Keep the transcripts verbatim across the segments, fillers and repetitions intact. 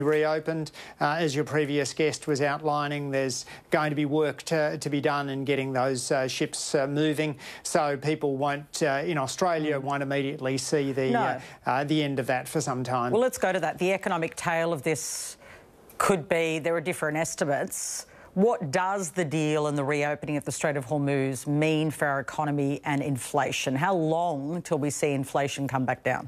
reopened. Uh, as your previous guest was outlining, there's going to be work to, to be done in getting those uh, ships uh, moving, so people won't, uh, in Australia, won't immediately see the, no. uh, uh, the end of that for some time. Well, let's go to that. The economic tail of this could be, there are different estimates. What does the deal and the reopening of the Strait of Hormuz mean for our economy and inflation? How long till we see inflation come back down?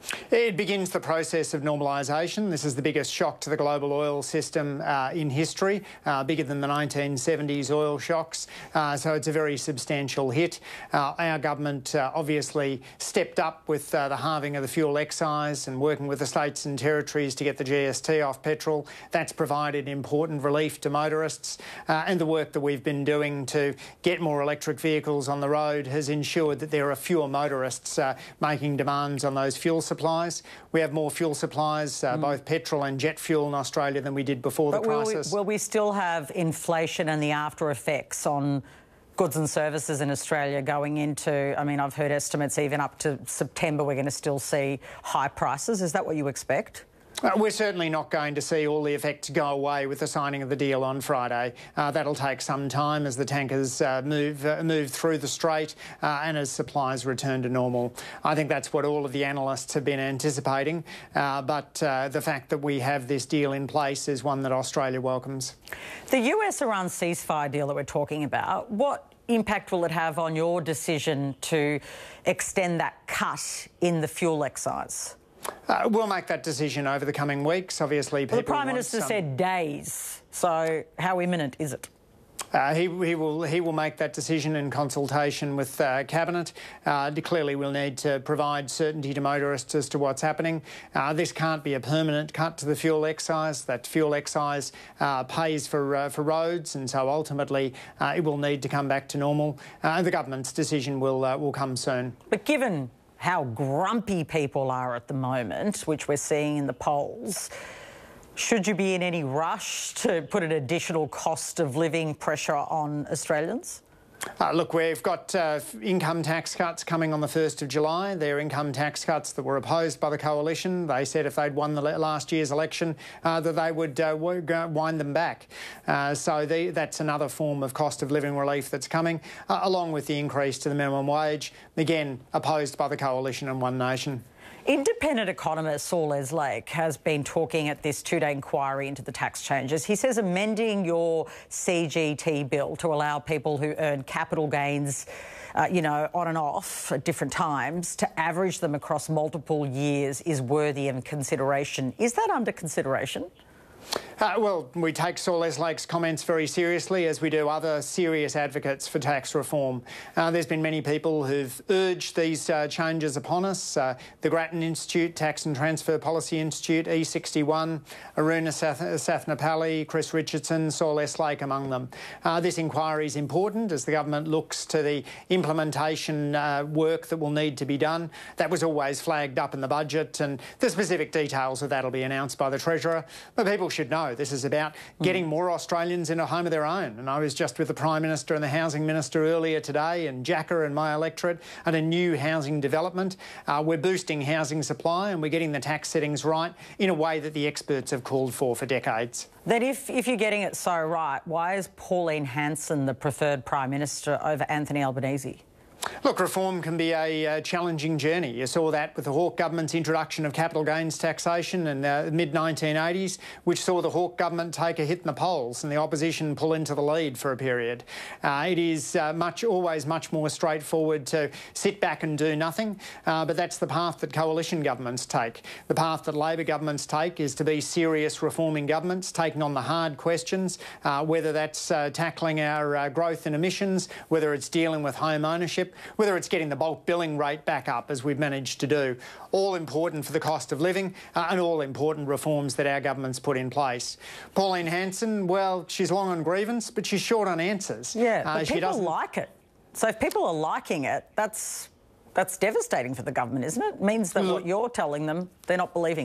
It begins the process of normalisation. This is the biggest shock to the global oil system uh, in history, uh, bigger than the nineteen seventies oil shocks, uh, so it's a very substantial hit. Uh, our government uh, obviously stepped up with uh, the halving of the fuel excise and working with the states and territories to get the G S T off petrol. That's provided important relief to motorists, uh, and the work that we've been doing to get more electric vehicles on the road has ensured that there are fewer motorists uh, making demands on those fuel supplies. Supplies. We have more fuel supplies, uh, mm. both petrol and jet fuel in Australia than we did before but the crisis. Will we, will we still have inflation and the after effects on goods and services in Australia going into, I mean, I've heard estimates even up to September we're going to still see high prices. Is that what you expect? Uh, we're certainly not going to see all the effects go away with the signing of the deal on Friday. Uh, that'll take some time as the tankers uh, move uh, move through the strait uh, and as supplies return to normal. I think that's what all of the analysts have been anticipating, uh, but uh, the fact that we have this deal in place is one that Australia welcomes. The U S-Iran ceasefire deal that we're talking about, what impact will it have on your decision to extend that cut in the fuel excise? Uh, we'll make that decision over the coming weeks. Obviously, people well, the Prime Minister some... said days. So how imminent is it? Uh, he, he will he will make that decision in consultation with uh, Cabinet. Uh, clearly, we'll need to provide certainty to motorists as to what's happening. Uh, this can't be a permanent cut to the fuel excise. That fuel excise uh, pays for uh, for roads, and so ultimately uh, it will need to come back to normal. Uh, the government's decision will uh, will come soon. But given how grumpy people are at the moment, which we're seeing in the polls, should you be in any rush to put an additional cost of living pressure on Australians? Uh, look, we've got uh, income tax cuts coming on the first of July. They're income tax cuts that were opposed by the Coalition. They said if they'd won the last year's election uh, that they would uh, wind them back. Uh, so the, that's another form of cost of living relief that's coming, uh, along with the increase to the minimum wage, again opposed by the Coalition and One Nation. Independent economist Saul Eslake has been talking at this two-day inquiry into the tax changes. He says amending your C G T bill to allow people who earn capital gains, uh, you know, on and off at different times, to average them across multiple years is worthy of consideration. Is that under consideration? Uh, well, we take Saul Eslake's comments very seriously, as we do other serious advocates for tax reform. Uh, there's been many people who've urged these uh, changes upon us. Uh, the Grattan Institute, Tax and Transfer Policy Institute, E sixty-one, Aruna Sath Sathnapalli, Chris Richardson, Saul Eslake among them. Uh, this inquiry is important as the government looks to the implementation uh, work that will need to be done. That was always flagged up in the budget, and the specific details of that will be announced by the Treasurer. But people should know this is about getting more Australians in a home of their own. And I was just with the Prime Minister and the Housing Minister earlier today in Jacker and my electorate at a new housing development. Uh, we're boosting housing supply and we're getting the tax settings right in a way that the experts have called for for decades. Then if, if you're getting it so right, why is Pauline Hanson the preferred Prime Minister over Anthony Albanese? Look, reform can be a uh, challenging journey. You saw that with the Hawke government's introduction of capital gains taxation in the mid nineteen eighties, which saw the Hawke government take a hit in the polls and the opposition pull into the lead for a period. Uh, it is uh, much, always much more straightforward to sit back and do nothing, uh, but that's the path that coalition governments take. The path that Labor governments take is to be serious reforming governments, taking on the hard questions, uh, whether that's uh, tackling our uh, growth in emissions, whether it's dealing with home ownership, whether it's getting the bulk billing rate back up, as we've managed to do. All important for the cost of living uh, and all important reforms that our government's put in place. Pauline Hanson, well, she's long on grievance, but she's short on answers. Yeah, but uh, people she doesn't... like it. So if people are liking it, that's, that's devastating for the government, isn't it? It means that Look, what you're telling them, they're not believing it.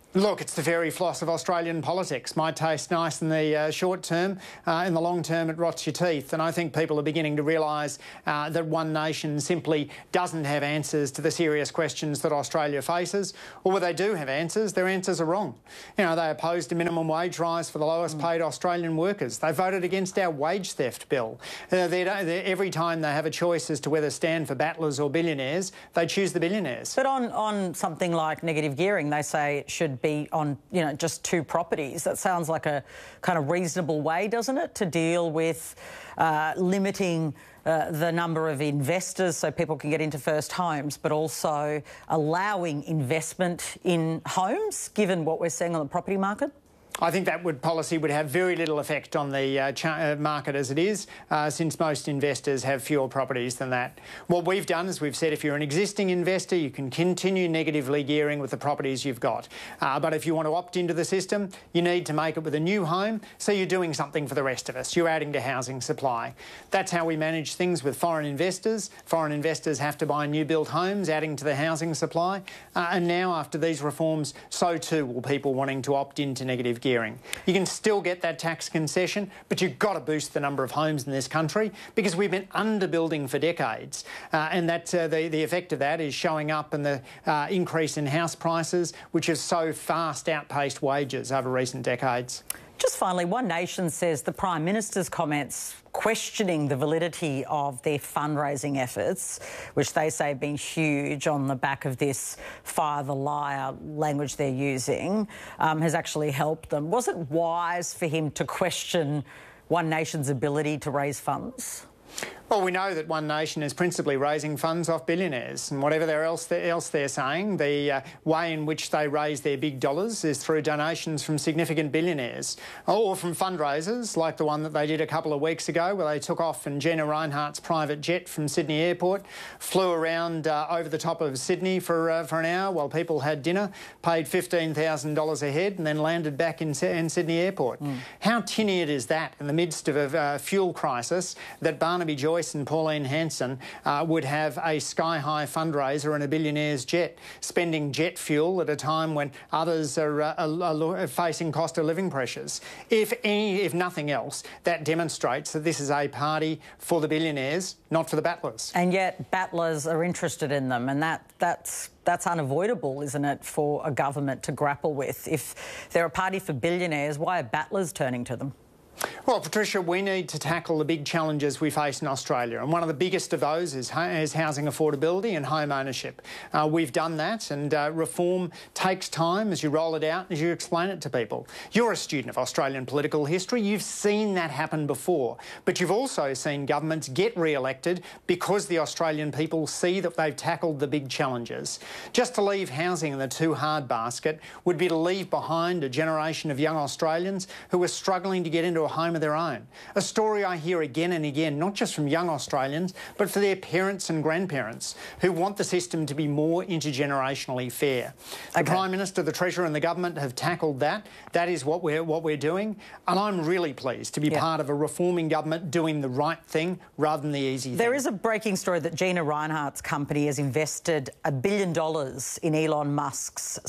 Look, it's the fairy floss of Australian politics. Might taste nice in the uh, short term, uh, in the long term it rots your teeth. And I think people are beginning to realise uh, that One Nation simply doesn't have answers to the serious questions that Australia faces, or where they do have answers, their answers are wrong. You know, they opposed a minimum wage rise for the lowest paid Australian workers. They voted against our wage theft bill. Uh, they're, they're, every time they have a choice as to whether to stand for battlers or billionaires, they choose the billionaires. But on, on something like negative gearing, they say it should be on, you know, just two properties. That sounds like a kind of reasonable way, doesn't it, to deal with uh, limiting uh, the number of investors so people can get into first homes, but also allowing investment in homes, given what we're seeing on the property market? I think that would, policy would have very little effect on the uh, ch uh, market as it is, uh, since most investors have fewer properties than that. What we've done is we've said if you're an existing investor, you can continue negatively gearing with the properties you've got. Uh, but if you want to opt into the system, you need to make it with a new home, so you're doing something for the rest of us. You're adding to housing supply. That's how we manage things with foreign investors. Foreign investors have to buy new-built homes, adding to the housing supply. Uh, and now, after these reforms, so too will people wanting to opt into negative gearing. You can still get that tax concession, but you've got to boost the number of homes in this country because we've been underbuilding for decades. Uh, and that uh, the, the effect of that is showing up in the uh, increase in house prices, which have so fast outpaced wages over recent decades. Just finally, One Nation says the Prime Minister's comments questioning the validity of their fundraising efforts, which they say have been huge on the back of this fire the liar language they're using, um, has actually helped them. Was it wise for him to question One Nation's ability to raise funds? Well, we know that One Nation is principally raising funds off billionaires, and whatever they're else, they're, else they're saying, the uh, way in which they raise their big dollars is through donations from significant billionaires, or from fundraisers like the one that they did a couple of weeks ago, where they took off in Gina Rinehart's private jet from Sydney Airport, flew around uh, over the top of Sydney for uh, for an hour while people had dinner, paid fifteen thousand dollars a head, and then landed back in, in Sydney Airport. Mm. How tinny it is that in the midst of a uh, fuel crisis that Barnaby Joyce and Pauline Hanson uh, would have a sky-high fundraiser and a billionaire's jet, spending jet fuel at a time when others are, uh, are, are facing cost of living pressures. If any, if nothing else, that demonstrates that this is a party for the billionaires, not for the battlers. And yet battlers are interested in them, and that that's that's unavoidable, isn't it, for a government to grapple with? If they're a party for billionaires, why are battlers turning to them? Well, Patricia, we need to tackle the big challenges we face in Australia, and one of the biggest of those is, is housing affordability and home ownership. Uh, we've done that, and uh, reform takes time as you roll it out, as you explain it to people. You're a student of Australian political history. You've seen that happen before, but you've also seen governments get re-elected because the Australian people see that they've tackled the big challenges. Just to leave housing in the too hard basket would be to leave behind a generation of young Australians who are struggling to get into a home of their own. A story I hear again and again, not just from young Australians, but for their parents and grandparents who want the system to be more intergenerationally fair. The Okay. Prime Minister, the Treasurer and the Government have tackled that. That is what we're, what we're doing. And I'm really pleased to be Yeah. part of a reforming government doing the right thing rather than the easy thing. There is a breaking story that Gina Rinehart's company has invested a billion dollars in Elon Musk's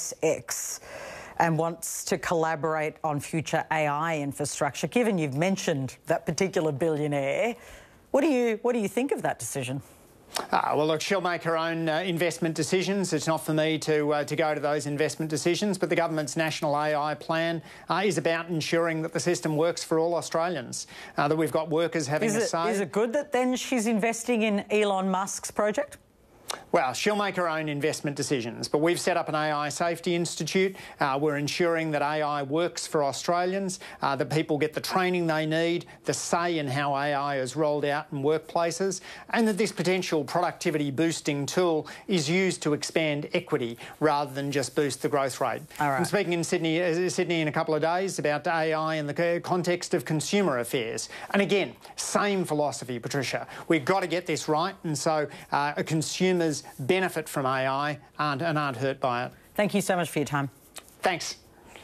SpaceX and wants to collaborate on future A I infrastructure. Given you've mentioned that particular billionaire, what do you what do you think of that decision? Uh, well, look, she'll make her own uh, investment decisions. It's not for me to uh, to go to those investment decisions, but the government's national A I plan uh, is about ensuring that the system works for all Australians, uh, that we've got workers having Is a it, say. is it good that then she's investing in Elon Musk's project? Well, she'll make her own investment decisions, but we've set up an A I Safety Institute. Uh, we're ensuring that A I works for Australians, uh, that people get the training they need, the say in how A I is rolled out in workplaces, and that this potential productivity boosting tool is used to expand equity rather than just boost the growth rate. All right. I'm speaking in Sydney, uh, Sydney in a couple of days about A I in the context of consumer affairs. And again, same philosophy, Patricia. We've got to get this right, and so uh, a consumer benefit from A I aren't, and aren't hurt by it. Thank you so much for your time. Thanks.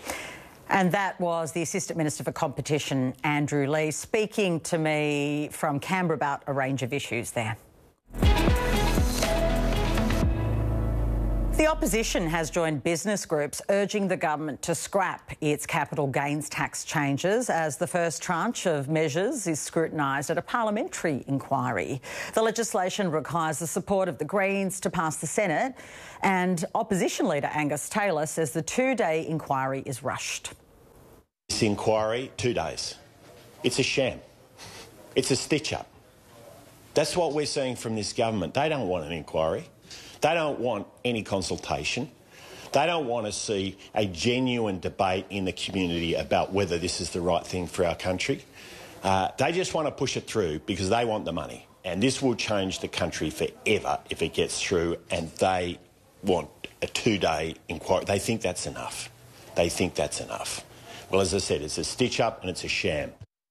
And that was the Assistant Minister for Competition, Andrew Leigh, speaking to me from Canberra about a range of issues there. The opposition has joined business groups urging the government to scrap its capital gains tax changes as the first tranche of measures is scrutinised at a parliamentary inquiry. The legislation requires the support of the Greens to pass the Senate, and opposition leader Angus Taylor says the two-day inquiry is rushed. This inquiry, two days. It's a sham. It's a stitch-up. That's what we're seeing from this government. They don't want an inquiry. They don't want any consultation. They don't want to see a genuine debate in the community about whether this is the right thing for our country. Uh, they just want to push it through because they want the money. And this will change the country forever if it gets through, and they want a two-day inquiry. They think that's enough. They think that's enough. Well, as I said, it's a stitch-up and it's a sham.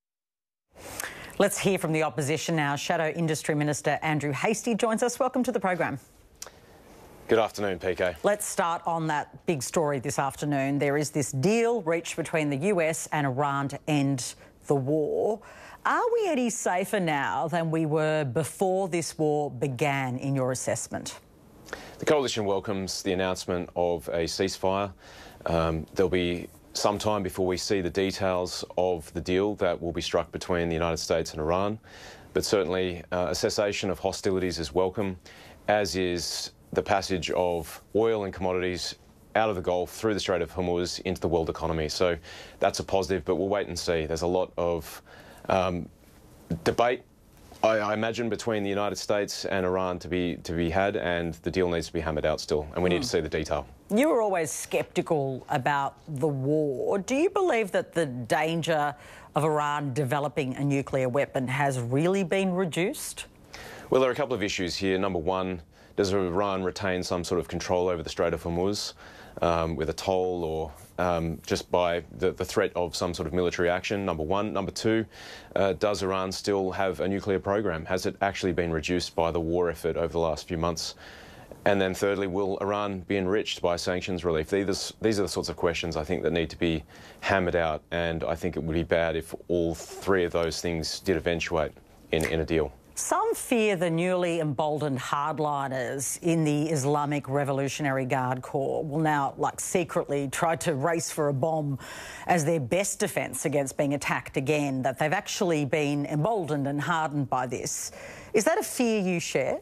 Let's hear from the opposition now. Shadow Industry Minister Andrew Hastie joins us. Welcome to the program. Good afternoon, P K. Let's start on that big story this afternoon. There is this deal reached between the U S and Iran to end the war. Are we any safer now than we were before this war began, in your assessment? The Coalition welcomes the announcement of a ceasefire. Um, there'll be some time before we see the details of the deal that will be struck between the United States and Iran. But certainly uh, a cessation of hostilities is welcome, as is the passage of oil and commodities out of the Gulf through the Strait of Hormuz into the world economy. So that's a positive, but we'll wait and see. There's a lot of um, debate, I, I imagine, between the United States and Iran to be to be had, and the deal needs to be hammered out still, and we mm. need to see the detail. You were always sceptical about the war. Do you believe that the danger of Iran developing a nuclear weapon has really been reduced? Well, there are a couple of issues here. Number one, does Iran retain some sort of control over the Strait of Hormuz um, with a toll or um, just by the, the threat of some sort of military action? Number one. Number two, uh, does Iran still have a nuclear program? Has it actually been reduced by the war effort over the last few months? And then thirdly, will Iran be enriched by sanctions relief? These, these are the sorts of questions I think that need to be hammered out, and I think it would be bad if all three of those things did eventuate in, in a deal. Some fear the newly emboldened hardliners in the Islamic Revolutionary Guard Corps will now, like, secretly try to race for a bomb as their best defence against being attacked again, that they've actually been emboldened and hardened by this. Is that a fear you share?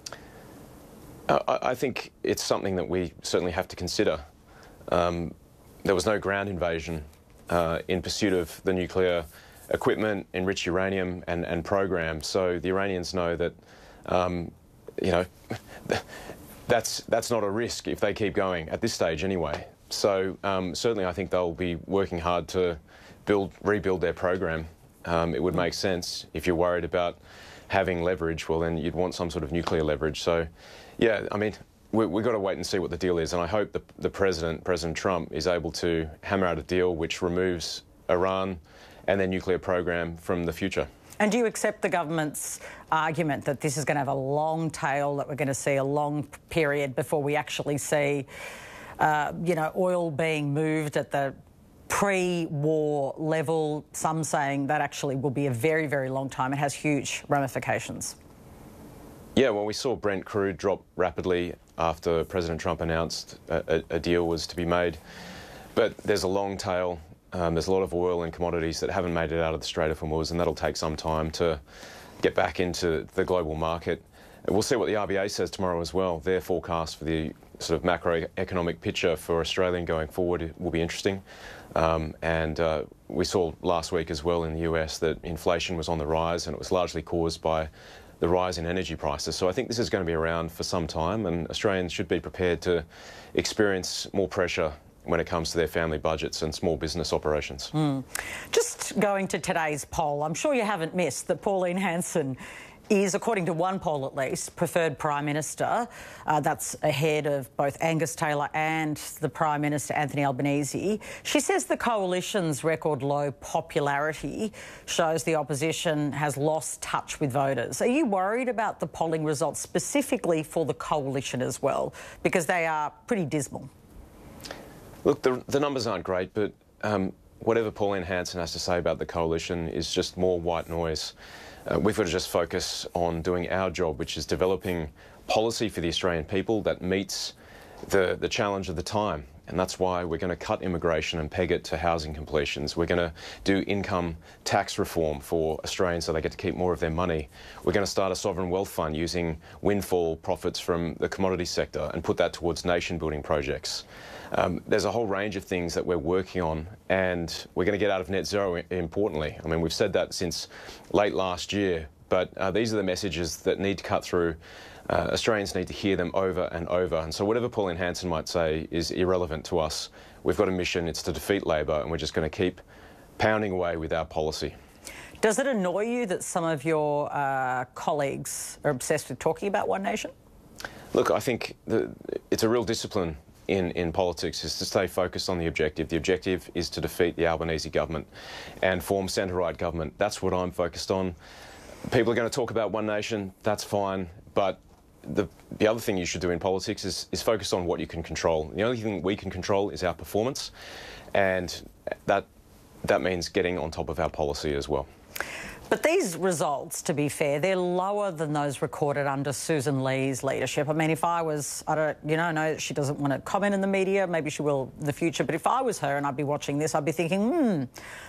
Uh, I think it's something that we certainly have to consider. Um, there was no ground invasion uh, in pursuit of the nuclear equipment, enriched uranium and, and program. So the Iranians know that, um, you know, that's, that's not a risk if they keep going, at this stage anyway. So um, certainly I think they'll be working hard to build, rebuild their program. Um, it would make sense if you're worried about having leverage, well then you'd want some sort of nuclear leverage. So yeah, I mean, we, we've got to wait and see what the deal is, and I hope the, the President, President Trump, is able to hammer out a deal which removes Iran and their nuclear program from the future. And do you accept the government's argument that this is going to have a long tail, that we're going to see a long period before we actually see, uh, you know, oil being moved at the pre-war level? Some saying that actually will be a very, very long time. It has huge ramifications. Yeah, well, we saw Brent crude drop rapidly after President Trump announced a, a, a deal was to be made. But there's a long tail. Um, there's a lot of oil and commodities that haven't made it out of the Strait of Hormuz, and that'll take some time to get back into the global market. And we'll see what the R B A says tomorrow as well. Their forecast for the sort of macroeconomic picture for Australia going forward will be interesting. Um, and uh, we saw last week as well in the U S that inflation was on the rise, and it was largely caused by the rise in energy prices. So I think this is going to be around for some time, and Australians should be prepared to experience more pressure when it comes to their family budgets and small business operations. Mm. Just going to today's poll, I'm sure you haven't missed that Pauline Hanson is, according to one poll at least, preferred Prime Minister. Uh, that's ahead of both Angus Taylor and the Prime Minister, Anthony Albanese. She says the Coalition's record low popularity shows the opposition has lost touch with voters. Are you worried about the polling results specifically for the Coalition as well? Because they are pretty dismal. Look, the, the numbers aren't great, but um, whatever Pauline Hanson has to say about the Coalition is just more white noise. Uh, we've got to just focus on doing our job, which is developing policy for the Australian people that meets the, the challenge of the time. And that's why we're going to cut immigration and peg it to housing completions. We're going to do income tax reform for Australians so they get to keep more of their money. We're going to start a sovereign wealth fund using windfall profits from the commodity sector and put that towards nation-building projects. Um, there's a whole range of things that we're working on, and we're going to get out of net zero, importantly. I mean, we've said that since late last year, but uh, these are the messages that need to cut through. Uh, Australians need to hear them over and over. And so whatever Pauline Hanson might say is irrelevant to us. We've got a mission, it's to defeat Labor, and we're just going to keep pounding away with our policy. Does it annoy you that some of your uh, colleagues are obsessed with talking about One Nation? Look, I think the, it's a real discipline in, in politics is to stay focused on the objective. The objective is to defeat the Albanese government and form centre-right government. That's what I'm focused on. People are going to talk about One Nation, that's fine, but The, the other thing you should do in politics is, is focus on what you can control. The only thing we can control is our performance, and that, that means getting on top of our policy as well. But these results, to be fair, they're lower than those recorded under Susan Lee's leadership. I mean, if I was, I don't, you know, I know she doesn't want to comment in the media, maybe she will in the future, but if I was her and I'd be watching this, I'd be thinking, hmm,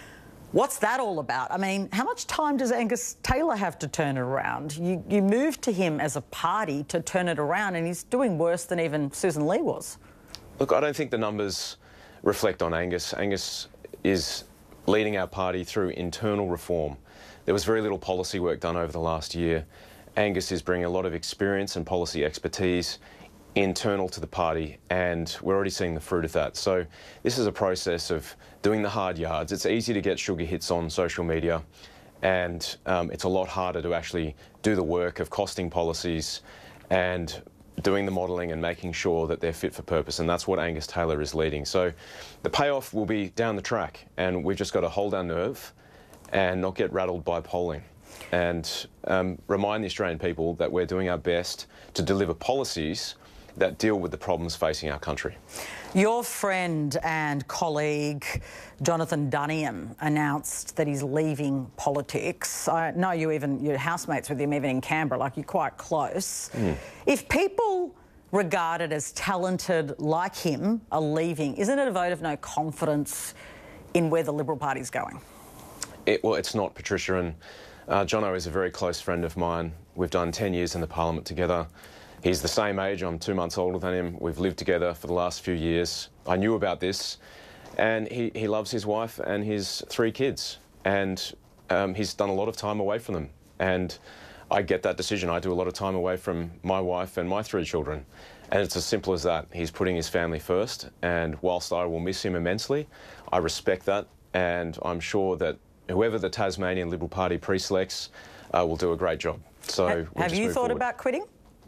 what's that all about? I mean, how much time does Angus Taylor have to turn it around? You, you moved to him as a party to turn it around, and he's doing worse than even Susan Lee was. Look, I don't think the numbers reflect on Angus. Angus is leading our party through internal reform. There was very little policy work done over the last year. Angus is bringing a lot of experience and policy expertise internal to the party, and we're already seeing the fruit of that. So this is a process of doing the hard yards. It's easy to get sugar hits on social media, and um, it's a lot harder to actually do the work of costing policies and doing the modelling and making sure that they're fit for purpose, and that's what Angus Taylor is leading. So the payoff will be down the track, and we've just got to hold our nerve and not get rattled by polling, and um, remind the Australian people that we're doing our best to deliver policies that deal with the problems facing our country. Your friend and colleague Jonathan Duniam announced that he's leaving politics. I know you even, you're housemates with him even in Canberra, like you're quite close. Mm. If people regarded as talented like him are leaving, isn't it a vote of no confidence in where the Liberal Party's going? It, well, it's not, Patricia, and uh, Jono is a very close friend of mine. We've done ten years in the Parliament together. He's the same age, I'm two months older than him. We've lived together for the last few years. I knew about this, and he, he loves his wife and his three kids, and um, he's done a lot of time away from them. And I get that decision. I do a lot of time away from my wife and my three children, and it's as simple as that. He's putting his family first, and whilst I will miss him immensely, I respect that, and I'm sure that whoever the Tasmanian Liberal Party pre-selects uh, will do a great job. So ha we'll have you thought forward. about quitting?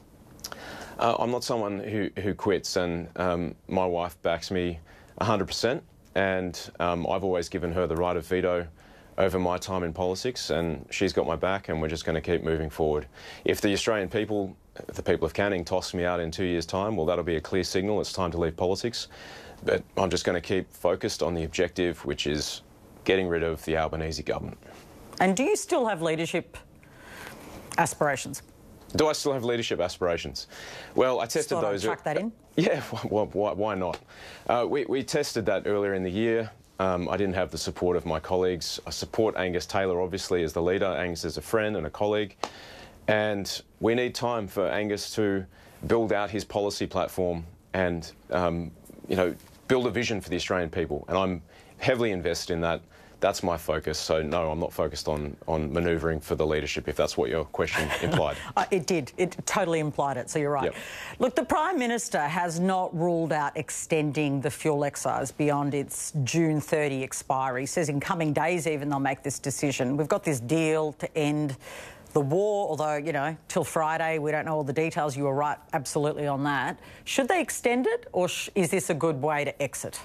Uh, I'm not someone who, who quits, and um, my wife backs me one hundred percent, and um, I've always given her the right of veto over my time in politics, and she's got my back, and we're just going to keep moving forward. If the Australian people, the people of Canning, toss me out in two years' time, well, that'll be a clear signal it's time to leave politics. But I'm just going to keep focused on the objective, which is getting rid of the Albanese government. And do you still have leadership aspirations? Do I still have leadership aspirations? Well, I tested Still those. Chuck that in? Yeah, well, why, why not? Uh, we, we tested that earlier in the year. Um, I didn't have the support of my colleagues. I support Angus Taylor, obviously, as the leader. Angus is a friend and a colleague. And we need time for Angus to build out his policy platform and, um, you know, build a vision for the Australian people. And I'm heavily invested in that. That's my focus. So, no, I'm not focused on, on manoeuvring for the leadership, if that's what your question implied. uh, it did. It totally implied it, so you're right. Yep. Look, the Prime Minister has not ruled out extending the fuel excise beyond its June thirtieth expiry. He says in coming days even they'll make this decision. We've got this deal to end the war, although, you know, till Friday we don't know all the details. You were right absolutely on that. Should they extend it, or sh is this a good way to exit?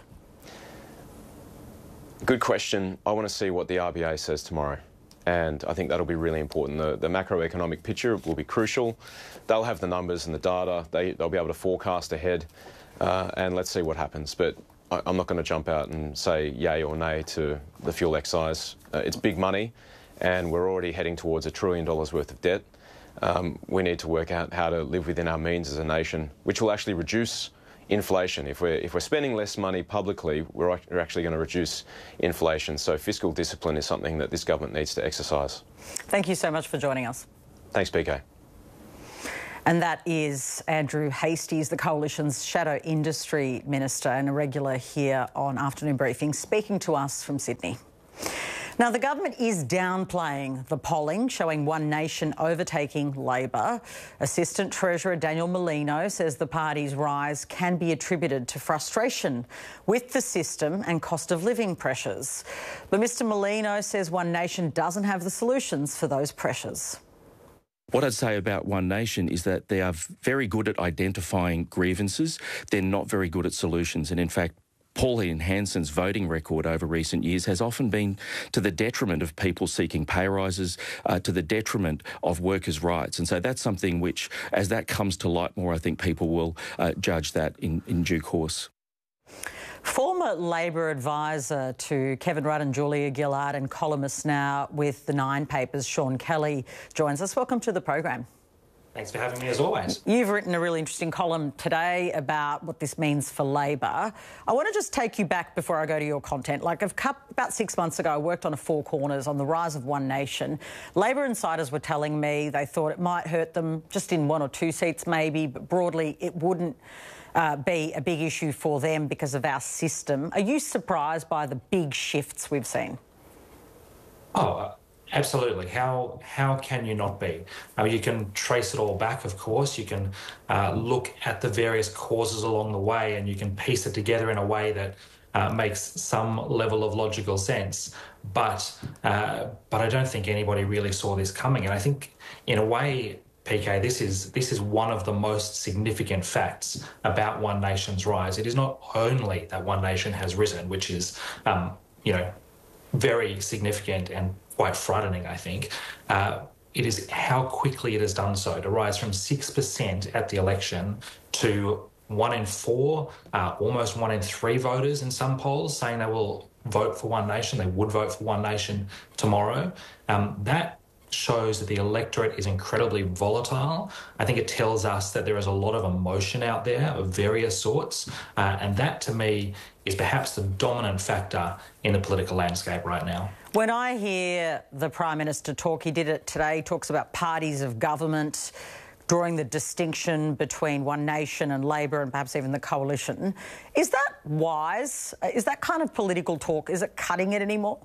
Good question. I want to see what the R B A says tomorrow, and I think that'll be really important. The, the macroeconomic picture will be crucial. They'll have the numbers and the data. They, they'll be able to forecast ahead, uh, and let's see what happens. But I, I'm not going to jump out and say yay or nay to the fuel excise. Uh, it's big money, and we're already heading towards a trillion dollars worth of debt. Um, we need to work out how to live within our means as a nation, which will actually reduce inflation. If we're, if we're spending less money publicly, we're, we're actually going to reduce inflation. So fiscal discipline is something that this government needs to exercise. Thank you so much for joining us. Thanks, P K. And that is Andrew Hasties, the Coalition's Shadow Industry Minister and a regular here on Afternoon Briefing, speaking to us from Sydney. Now, the government is downplaying the polling showing One Nation overtaking Labor. Assistant Treasurer Daniel Molino says the party's rise can be attributed to frustration with the system and cost of living pressures. But Mr Molino says One Nation doesn't have the solutions for those pressures. What I'd say about One Nation is that they are very good at identifying grievances. They're not very good at solutions. And in fact, Pauline Hanson's voting record over recent years has often been to the detriment of people seeking pay rises, uh, to the detriment of workers' rights. And so that's something which, as that comes to light more, I think people will uh, judge that in, in due course. Former Labor advisor to Kevin Rudd and Julia Gillard and columnist now with the Nine Papers, Sean Kelly, joins us. Welcome to the program. Thanks for having me, as always. You've written a really interesting column today about what this means for Labor. I want to just take you back before I go to your content. Like, about six months ago, I worked on a Four Corners on the rise of One Nation. Labor insiders were telling me they thought it might hurt them just in one or two seats maybe, but broadly it wouldn't uh, be a big issue for them because of our system. Are you surprised by the big shifts we've seen? Oh, uh absolutely. How how can you not be? Uh, you can trace it all back, of course. You can uh, look at the various causes along the way and you can piece it together in a way that uh, makes some level of logical sense. But uh, but I don't think anybody really saw this coming. And I think, in a way, P K, this is this is one of the most significant facts about One Nation's rise. It is not only that One Nation has risen, which is, um, you know, very significant and quite frightening, I think. Uh, it is how quickly it has done so, to rise from six percent at the election to one in four, uh, almost one in three voters in some polls saying they will vote for One Nation, they would vote for One Nation tomorrow. Um, that shows that the electorate is incredibly volatile. I think it tells us that there is a lot of emotion out there of various sorts, uh, and that to me is perhaps the dominant factor in the political landscape right now. When I hear the Prime Minister talk, he did it today, he talks about parties of government, drawing the distinction between One Nation and Labor and perhaps even the Coalition. Is that wise? Is that kind of political talk, is it cutting it anymore?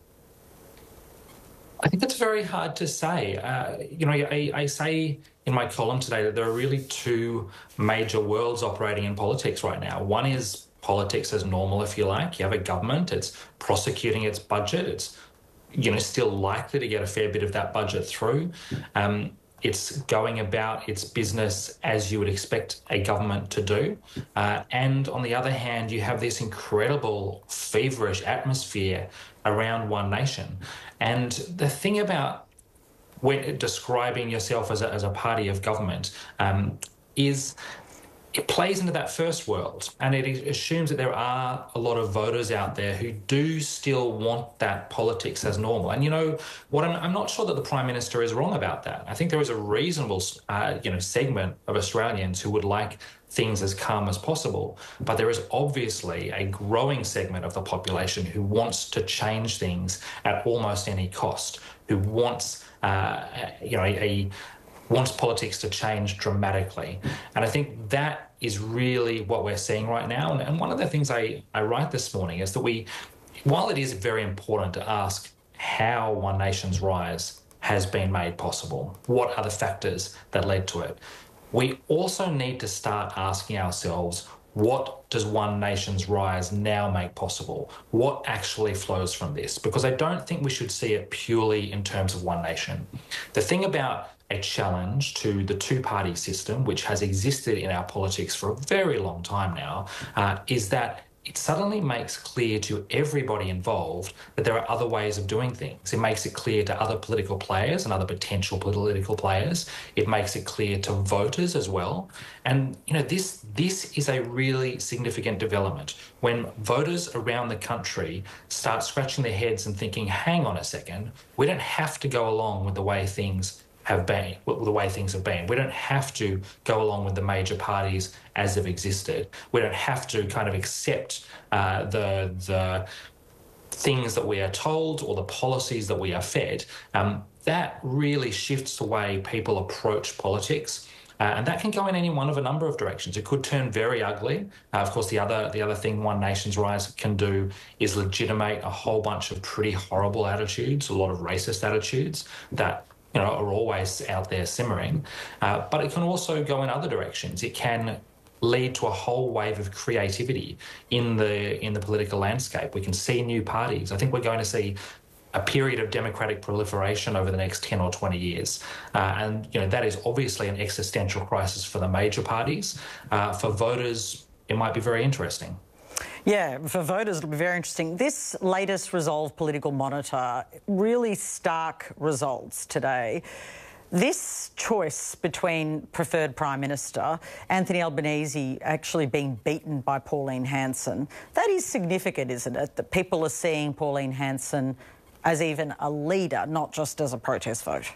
I think it's very hard to say. Uh, you know, I, I say in my column today that there are really two major worlds operating in politics right now. One is politics as normal, if you like. You have a government, it's prosecuting its budget, it's, you know, still likely to get a fair bit of that budget through. Um, it's going about its business as you would expect a government to do. Uh, and on the other hand, you have this incredible feverish atmosphere around One Nation. And the thing about when describing yourself as a, as a party of government um, is it plays into that first world, and it assumes that there are a lot of voters out there who do still want that politics as normal. And, you know, what I'm, I'm not sure that the Prime Minister is wrong about that. I think there is a reasonable, uh, you know, segment of Australians who would like things as calm as possible. But there is obviously a growing segment of the population who wants to change things at almost any cost, who wants, uh, you know, a, a wants politics to change dramatically. And I think that is really what we're seeing right now. And, and one of the things I, I write this morning is that we, while it is very important to ask how One Nation's rise has been made possible, what are the factors that led to it, we also need to start asking ourselves, what does One Nation's rise now make possible? What actually flows from this? Because I don't think we should see it purely in terms of One Nation. The thing about a challenge to the two-party system, which has existed in our politics for a very long time now, uh, is that it suddenly makes clear to everybody involved that there are other ways of doing things. It makes it clear to other political players and other potential political players. It makes it clear to voters as well. And, you know, this this is a really significant development. When voters around the country start scratching their heads and thinking, hang on a second, we don't have to go along with the way things have been, the way things have been. We don't have to go along with the major parties as they've existed. We don't have to kind of accept uh, the the things that we are told or the policies that we are fed. Um, that really shifts the way people approach politics. Uh, and that can go in any one of a number of directions. It could turn very ugly. Uh, of course, the other the other thing One Nation's Rise can do is legitimate a whole bunch of pretty horrible attitudes, a lot of racist attitudes that you know are always out there simmering. Uh, but it can also go in other directions. It can lead to a whole wave of creativity in the in the political landscape. We can see new parties. I think we're going to see a period of democratic proliferation over the next ten or twenty years. Uh, and, you know, that is obviously an existential crisis for the major parties. Uh, for voters, it might be very interesting. Yeah, for voters, it'll be very interesting. This latest Resolve Political Monitor, really stark results today. This choice between preferred Prime Minister, Anthony Albanese actually being beaten by Pauline Hanson, that is significant, isn't it? That people are seeing Pauline Hanson as even a leader, not just as a protest vote.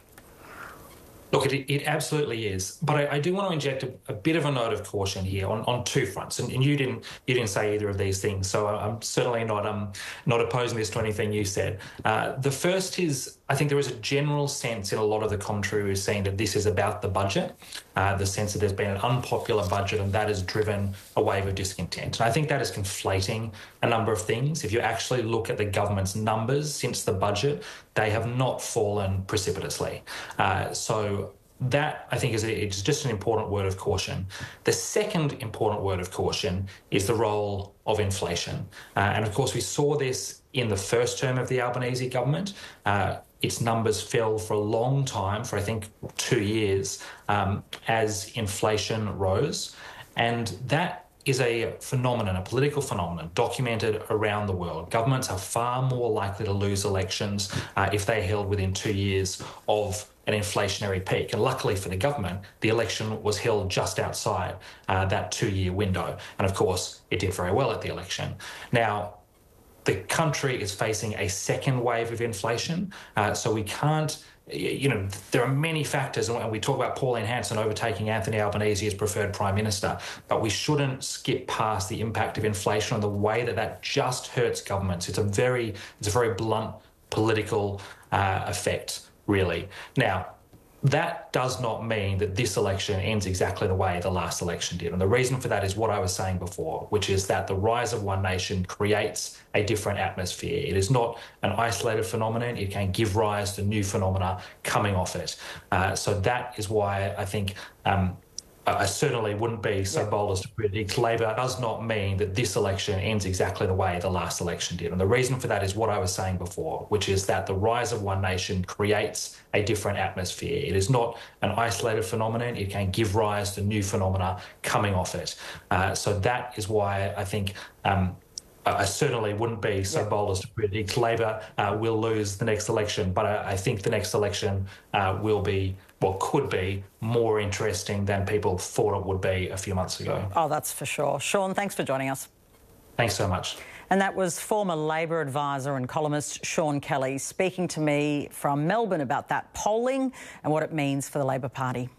Look, it, it absolutely is. But I, I do want to inject a, a bit of a note of caution here on, on two fronts. And, and you didn't you didn't say either of these things, so I'm certainly not um not opposing this to anything you said. Uh, the first is, I think there is a general sense in a lot of the commentary we're seeing that this is about the budget, uh, the sense that there's been an unpopular budget and that has driven a wave of discontent. And I think that is conflating a number of things. If you actually look at the government's numbers since the budget, they have not fallen precipitously. Uh, so that, I think, is a, it's just an important word of caution. The second important word of caution is the role of inflation. Uh, and, of course, we saw this in the first term of the Albanese government. Uh, its numbers fell for a long time, for I think two years, um, as inflation rose. And that is a phenomenon, a political phenomenon documented around the world. Governments are far more likely to lose elections uh, if they're held within two years of an inflationary peak. And luckily for the government, the election was held just outside uh, that two-year window. And of course, it did very well at the election. Now, the country is facing a second wave of inflation, uh, so we can't, you know, there are many factors, and we talk about Pauline Hanson overtaking Anthony Albanese as preferred Prime Minister, but we shouldn't skip past the impact of inflation and the way that that just hurts governments. It's a very, it's a very blunt political uh, effect, really. Now, that does not mean that this election ends exactly the way the last election did. And the reason for that is what I was saying before, which is that the rise of One Nation creates a different atmosphere. It is not an isolated phenomenon. It can give rise to new phenomena coming off it. Uh, so that is why I think um, I certainly wouldn't be so yeah. bold as to predict Labor does not mean that this election ends exactly the way the last election did. And the reason for that is what I was saying before, which is that the rise of One Nation creates a different atmosphere. It is not an isolated phenomenon. It can give rise to new phenomena coming off it. Uh, so that is why I think um, I certainly wouldn't be so yeah. bold as to predict Labor uh, will lose the next election, but I, I think the next election uh, will be, well, could be more interesting than people thought it would be a few months ago. Oh, that's for sure. Sean, thanks for joining us. Thanks so much. And that was former Labor advisor and columnist Sean Kelly speaking to me from Melbourne about that polling and what it means for the Labor Party.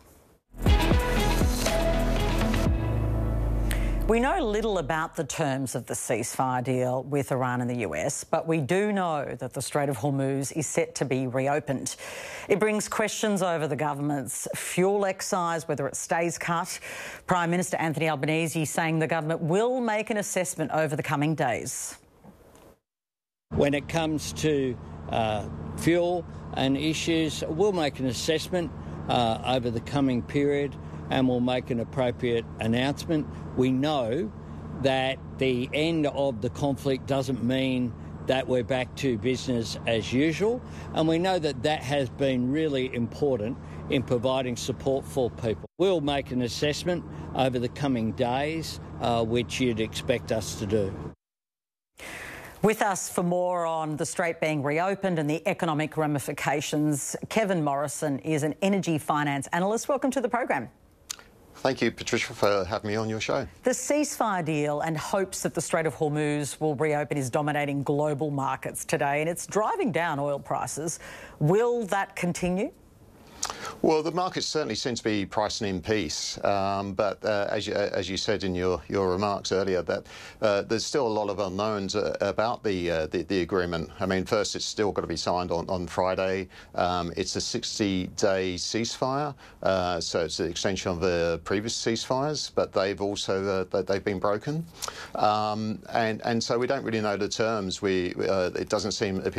We know little about the terms of the ceasefire deal with Iran and the U S, but we do know that the Strait of Hormuz is set to be reopened. It brings questions over the government's fuel excise, whether it stays cut. Prime Minister Anthony Albanese saying the government will make an assessment over the coming days. When it comes to uh, fuel and issues, we'll make an assessment uh, over the coming period and we'll make an appropriate announcement. We know that the end of the conflict doesn't mean that we're back to business as usual, and we know that that has been really important in providing support for people. We'll make an assessment over the coming days, uh, which you'd expect us to do. With us for more on the Strait being reopened and the economic ramifications, Kevin Morrison is an energy finance analyst. Welcome to the program. Thank you, Patricia, for having me on your show. The ceasefire deal and hopes that the Strait of Hormuz will reopen is dominating global markets today, and it's driving down oil prices. Will that continue? Well, the markets certainly seem to be pricing in peace, um, but uh, as, you, as you said in your, your remarks earlier, that uh, there's still a lot of unknowns uh, about the, uh, the the agreement. I mean, first, it's still got to be signed on, on Friday. Um, it's a sixty-day ceasefire, uh, so it's an extension of the previous ceasefires, but they've also uh, they've been broken, um, and and so we don't really know the terms. We uh, it doesn't seem